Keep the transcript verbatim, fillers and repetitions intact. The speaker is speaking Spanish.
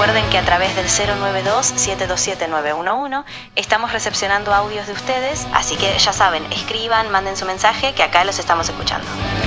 Recuerden que a través del cero nueve dos, siete dos siete, nueve uno uno estamos recepcionando audios de ustedes, así que ya saben, escriban, manden su mensaje, que acá los estamos escuchando.